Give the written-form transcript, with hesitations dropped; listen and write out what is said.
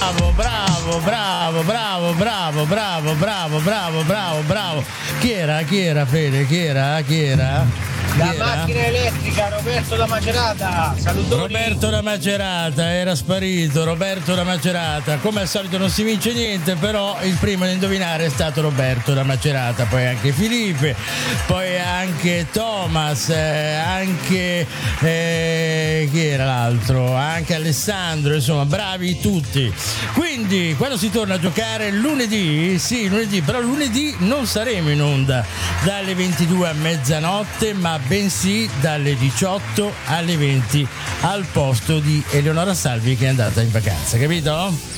Bravo. Chi era Fede? Chi era? La macchina elettrica, Roberto da Macerata. Salutoni. Roberto da Macerata, era sparito. Roberto da Macerata. Come al solito non si vince niente, però il primo ad indovinare è stato Roberto da Macerata. Poi anche Filippo, poi anche Thomas, anche chi era l'altro? Anche Alessandro, insomma, bravi tutti. Quindi quando si torna a giocare lunedì, però lunedì non saremo in onda dalle 22 a mezzanotte, ma bensì dalle 18 alle 20 al posto di Eleonora Salvi che è andata in vacanza, capito?